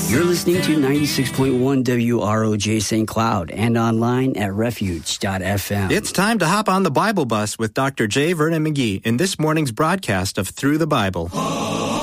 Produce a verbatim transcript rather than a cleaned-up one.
You're listening to ninety-six point one W R O J Saint Cloud and online at refuge dot f m. It's time to hop on the Bible bus with Doctor J. Vernon McGee in this morning's broadcast of Through the Bible.